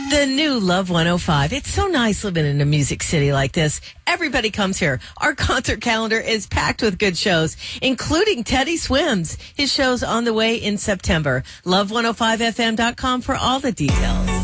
The new Love 105. It's so nice living in a music city like this. Everybody comes here. Our concert calendar is packed with good shows, including Teddy Swims. His show's on the way in September. Love105fm.com for all the details.